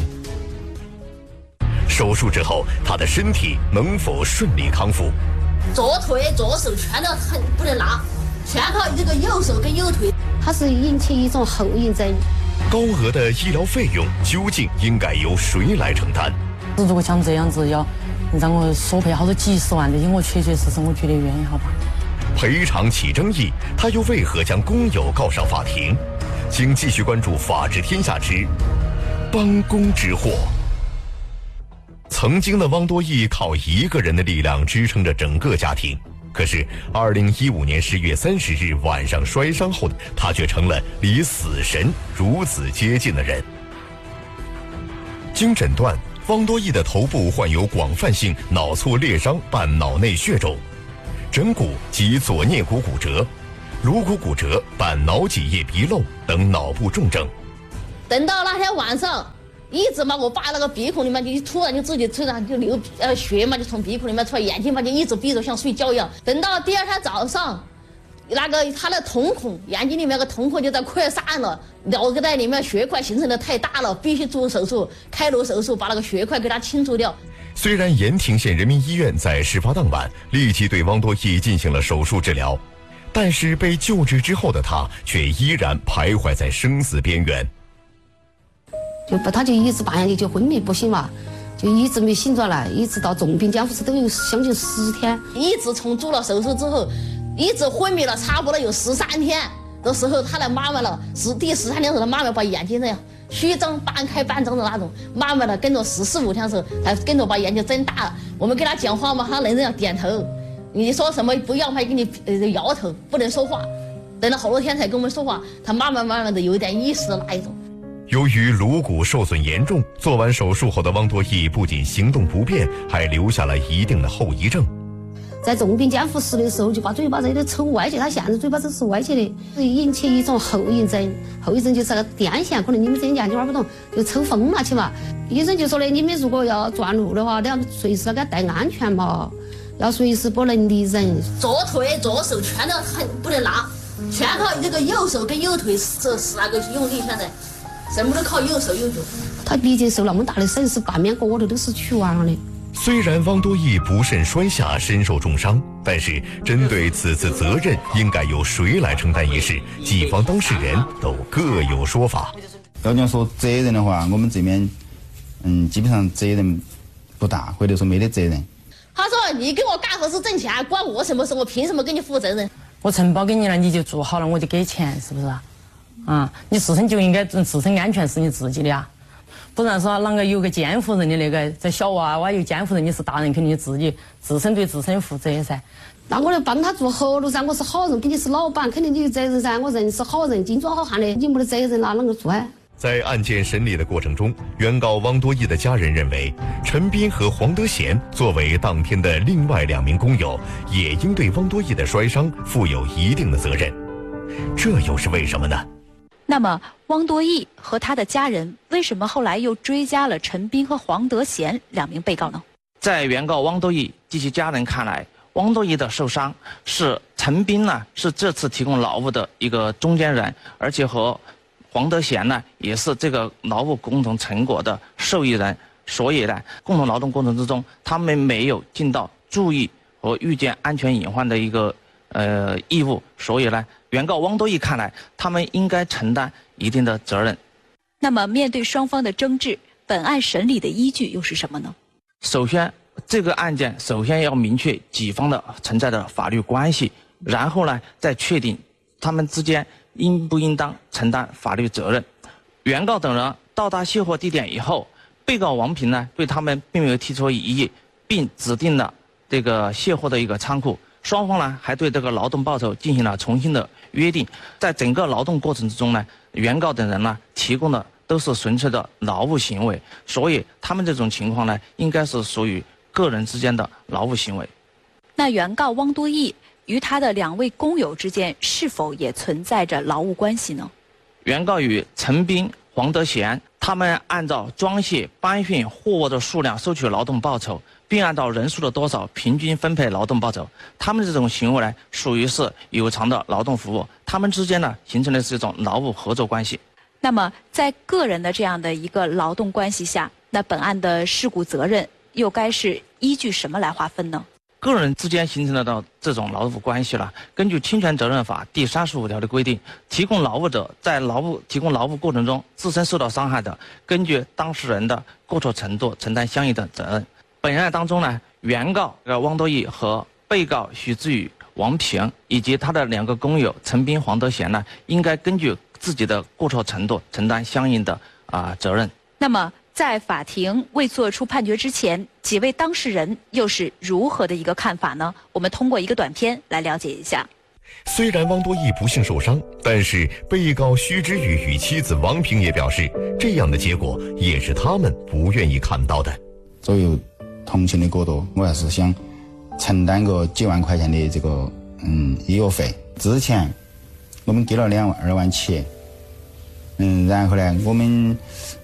手术之后，他的身体能否顺利康复？ 左腿、左手全都很不能拿，全靠这个右手跟右腿，它是引起一种后遗症。 高额的医疗费用究竟应该由谁来承担？ 如果像这样子要让我索赔好多几十万这些，我确确实实我觉得冤，好吧？ 赔偿起争议，他又为何将工友告上法庭？请继续关注《法治天下之帮工之祸》。曾经的汪多义靠一个人的力量支撑着整个家庭。可是，二零一五年十月三十日晚上摔伤后，他却成了离死神如此接近的人。经诊断，汪多义的头部患有广泛性脑挫裂伤伴脑内血肿，枕骨及左颞骨骨折，颅骨骨折伴脑脊液鼻漏等脑部重症。 等到那天晚上，一直嘛，我爸那个鼻孔里面就突然就自己突然就流呃血嘛，就从鼻孔里面出来，眼睛嘛就一直闭着像睡觉一样。等到第二天早上，那个他的瞳孔眼睛里面个瞳孔就在扩散了，脑袋里面血块形成的太大了，必须做手术，开颅手术把那个血块给它清除掉。 虽然延亭县人民医院在事发当晚立即对汪多义进行了手术治疗，但是被救治之后的他却依然徘徊在生死边缘。 就把他就一直半夜里就昏迷不醒嘛，就一直没醒过来，一直到重病监护室都有将近十天，一直从做了手术之后，一直昏迷了差不多有十三天的时候，他来妈妈了，十第十三天的时候，他妈妈把眼睛那样虚张半开半张的那种，妈妈呢跟着十四五天的时候，才跟着把眼睛睁大了。我们跟他讲话嘛，他能这样点头，你说什么不要还给你呃摇头，不能说话。等了好多天才跟我们说话，他慢慢慢慢的有一点意识的那一种。 由于颅骨受损严重，做完手术后的汪多义不仅行动不便，还留下了一定的后遗症。 在重病监护室的时候，就把嘴巴这里抽歪去，他现在嘴巴都是歪起的，引起一种后遗症。后遗症就是个癫痫，可能你们这眼睛玩不懂，就抽风了去嘛。医生就说的，你们如果要转路的话，都要随时要给他戴安全帽，要随时不能离人。左腿、左手全都很不能拿，全靠这个右手跟右腿是是那个用力现在。 什么都靠有手有脚。他毕竟受那么大的损失，半边个个都是曲完了的。 虽然汪多义不慎摔下，身受重伤，但是针对此次责任应该由谁来承担一事，几方当事人都各有说法。 要讲说责任的话，我们这边嗯基本上责任不大，或者说没得责任。 他说：“你给我干活是挣钱，关我什么事？我凭什么给你负责任？ 我承包给你了，你就做好了，我就给钱，是不是啊？啊，你自身就应该自身安全是你自己的啊。”不然说啷个有个监护人的那个，这小娃娃有监护人，你是大人，肯定自己自身对自身负责噻。 那我来帮他做活路噻，我是好人，给你是老板，肯定你有责任噻。我人是好人，精装好汉的，你没得责任拿啷个做啊？ 在案件审理的过程中，原告汪多义的家人认为，陈斌和黄德贤作为当天的另外两名工友，也应对汪多义的摔伤负有一定的责任。这又是为什么呢？ 那么，汪多义和他的家人为什么后来又追加了陈斌和黄德贤两名被告呢？ 在原告汪多义及其家人看来，汪多义的受伤是陈斌呢是这次提供劳务的一个中间人，而且和黄德贤呢也是这个劳务共同成果的受益人，所以呢，共同劳动过程之中，他们没有尽到注意和预见安全隐患的一个呃义务，所以呢。原告汪多义看来，他们应该承担一定的责任。 那么，面对双方的争执，本案审理的依据又是什么呢？ 首先，这个案件首先要明确己方的存在的法律关系，然后呢，再确定他们之间应不应当承担法律责任。原告等人到达卸货地点以后，被告王平呢对他们并没有提出异议，并指定了这个卸货的一个仓库。双方呢还对这个劳动报酬进行了重新的约定，在整个劳动过程之中呢，原告等人呢提供的都是纯粹的劳务行为，所以他们这种情况呢，应该是属于个人之间的劳务行为。 那原告汪多义与他的两位工友之间是否也存在着劳务关系呢？ 原告与陈斌、黄德贤他们按照装卸、搬运货物的数量收取劳动报酬，并按照人数的多少平均分配劳动报酬。他们这种行为呢，属于是有偿的劳动服务，他们之间呢形成的是一种劳务合作关系。 那么，在个人的这样的一个劳动关系下，那本案的事故责任又该是依据什么来划分呢？ 个人之间形成的这种劳务关系了，根据侵权责任法第三十五条的规定，提供劳务者在劳务提供劳务过程中自身受到伤害的，根据当事人的过错程度承担相应的责任。本案当中呢，原告汪多义和被告许志宇、王平以及他的两个工友陈斌、黄德贤呢，应该根据自己的过错程度承担相应的啊、呃、责任。 那么，在法庭未作出判决之前，几位当事人又是如何的一个看法呢？我们通过一个短片来了解一下。 虽然汪多义不幸受伤，但是被告徐之宇与妻子王平也表示，这样的结果也是他们不愿意看到的。 作为同情的角度，我还是想承担个几万块钱的这个嗯医药费。之前我们给了两万二万七，嗯，然后呢，我们